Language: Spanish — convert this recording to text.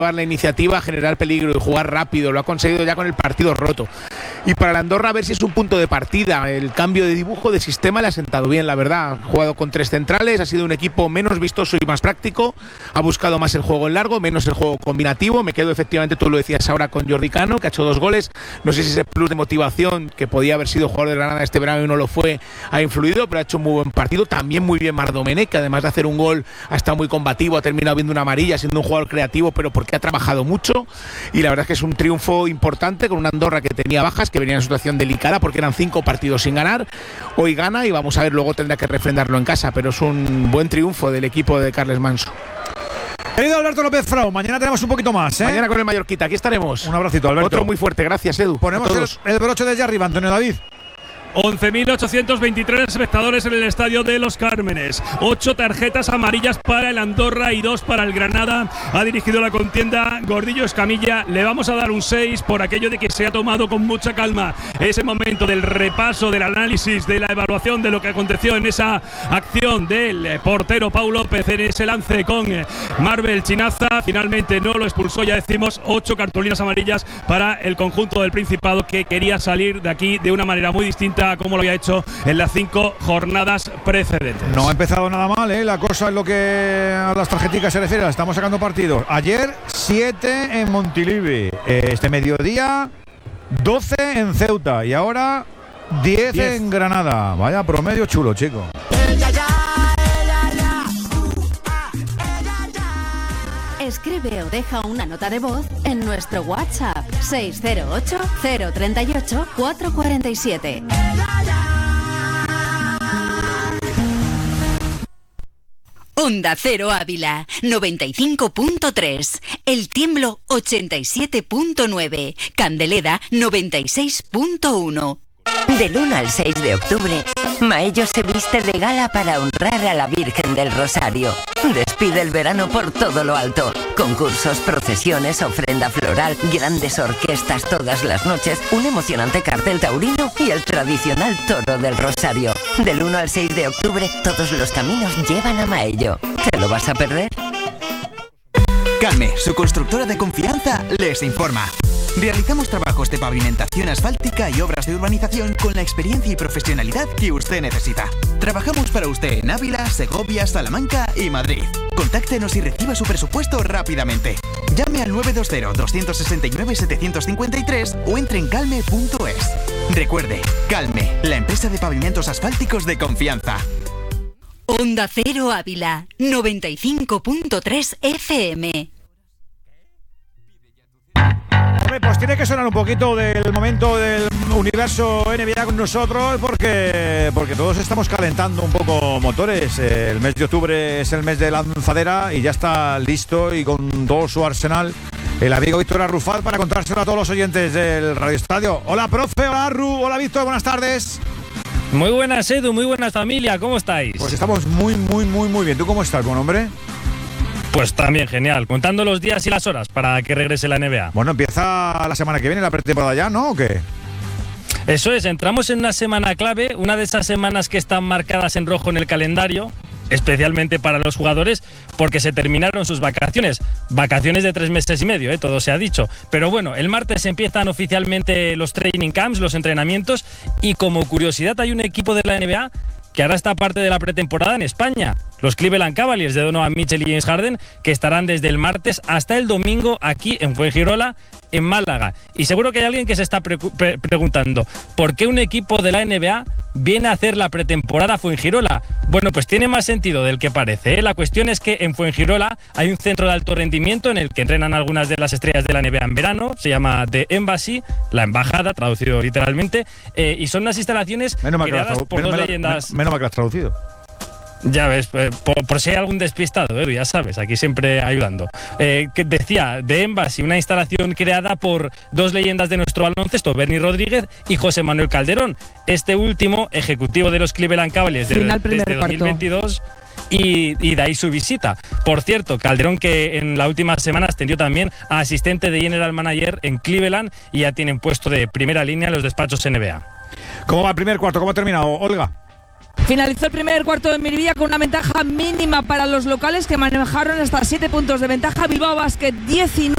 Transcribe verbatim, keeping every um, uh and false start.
llevar la iniciativa, generar peligro y jugar rápido. Lo ha conseguido ya con el partido roto. Y para la Andorra, a ver si es un punto de partida. El cambio de dibujo, de sistema, le ha sentado bien, la verdad. Ha jugado con tres centrales, ha sido un equipo menos vistoso y más práctico. Ha buscado más el juego en largo, menos el juego combinativo. Me quedo, efectivamente, tú lo decías ahora, con Jordi Cano, que ha hecho dos goles. No sé si ese plus de motivación, que podía haber sido jugador de Granada este verano y no lo fue, ha influido, pero ha hecho un muy buen partido. También muy bien Marc Domenech, que además de hacer un gol, ha estado muy combativo, ha terminado viendo una amarilla, siendo un jugador creativo, pero porque ha trabajado mucho. Y la verdad es que es un triunfo importante con una Andorra que tenía bajas, que venía en una situación delicada porque eran cinco partidos sin ganar. Hoy gana y vamos a ver, luego tendrá que refrendarlo en casa, pero es un buen triunfo del equipo de Carles Manso. Querido Alberto López Frau, mañana tenemos un poquito más, ¿eh? Mañana con el Mallorquita, aquí estaremos. Un abracito, Alberto. Otro muy fuerte, gracias, Edu. Ponemos el, el broche desde arriba, Antonio David. once mil ochocientos veintitrés espectadores en el estadio de Los Cármenes. Ocho tarjetas amarillas para el Andorra y dos para el Granada. Ha dirigido la contienda Gordillo Escamilla. Le vamos a dar un seis por aquello de que se ha tomado con mucha calma ese momento del repaso, del análisis, de la evaluación de lo que aconteció en esa acción del portero Pau López en ese lance con Marvel Chinaza. Finalmente no lo expulsó, ya decimos, ocho cartulinas amarillas para el conjunto del Principado, que quería salir de aquí de una manera muy distinta como lo había hecho en las cinco jornadas precedentes. No ha empezado nada mal, ¿eh? La cosa en lo que a las tarjeticas se refiere, estamos sacando partidos. Ayer siete en Montilivi, este mediodía doce en Ceuta y ahora diez en Granada. Vaya promedio chulo, chico. Escribe o deja una nota de voz en nuestro WhatsApp seis cero ocho, cero tres ocho, cuatro cuatro siete. Onda Cero Ávila noventa y cinco punto tres, El Tiemblo ochenta y siete punto nueve, Candeleda noventa y seis punto uno. Del uno al seis de octubre, Maello se viste de gala para honrar a la Virgen del Rosario. Despide el verano por todo lo alto. Concursos, procesiones, ofrenda floral, grandes orquestas todas las noches, un emocionante cartel taurino y el tradicional toro del Rosario. Del uno al seis de octubre, todos los caminos llevan a Maello. ¿Te lo vas a perder? Calme, su constructora de confianza, les informa. Realizamos trabajos de pavimentación asfáltica y obras de urbanización con la experiencia y profesionalidad que usted necesita. Trabajamos para usted en Ávila, Segovia, Salamanca y Madrid. Contáctenos y reciba su presupuesto rápidamente. Llame al nueve dos cero, dos seis nueve, siete cinco tres o entre en calme punto es. Recuerde, Calme, la empresa de pavimentos asfálticos de confianza. Onda Cero Ávila noventa y cinco punto tres F M. Pues tiene que sonar un poquito del momento del universo N B A con nosotros porque, porque todos estamos calentando un poco motores. El mes de octubre es el mes de lanzadera y ya está listo y con todo su arsenal el amigo Víctor Arrufat para contárselo a todos los oyentes del Radio Estadio. Hola, profe, hola, Arru, hola, Víctor, buenas tardes. Muy buenas, Edu, muy buenas, familia, ¿cómo estáis? Pues estamos muy, muy, muy, muy bien. ¿Tú cómo estás, buen hombre? Pues también genial, contando los días y las horas para que regrese la N B A. Bueno, empieza la semana que viene la pretemporada ya, ¿no? ¿O qué? Eso es, entramos en una semana clave, una de esas semanas que están marcadas en rojo en el calendario, especialmente para los jugadores, porque se terminaron sus vacaciones. Vacaciones de tres meses y medio, ¿eh? Todo se ha dicho. Pero bueno, el martes empiezan oficialmente los training camps, los entrenamientos, y como curiosidad hay un equipo de la N B A que ahora está parte de la pretemporada en España. Los Cleveland Cavaliers de Donovan Mitchell y James Harden, que estarán desde el martes hasta el domingo aquí en Fuengirola, en Málaga. Y seguro que hay alguien que se está pre- pre- preguntando ¿por qué un equipo de la N B A viene a hacer la pretemporada a Fuengirola? Bueno, pues tiene más sentido del que parece, ¿eh? La cuestión es que en Fuengirola hay un centro de alto rendimiento en el que entrenan algunas de las estrellas de la N B A en verano. Se llama The Embassy, la embajada, traducido literalmente, eh, y son unas instalaciones menos creadas tradu- por menos dos menos leyendas. Menos mal que lo has traducido. Ya ves, eh, por, por si hay algún despistado, Edu, ya sabes, aquí siempre ayudando. Eh, que decía, The Embassy, una instalación creada por dos leyendas de nuestro baloncesto, Bernie Rodríguez y José Manuel Calderón. Este último, ejecutivo de los Cleveland Cavaliers de, desde dos mil veintidós. Y, y de ahí su visita. Por cierto, Calderón, que en la última semana ascendió también a asistente de General Manager en Cleveland y ya tienen puesto de primera línea en los despachos N B A. ¿Cómo va el primer cuarto? ¿Cómo ha terminado, Olga? Finalizó el primer cuarto de Miribilla con una ventaja mínima para los locales que manejaron hasta siete puntos de ventaja. Bilbao Basket diecinueve,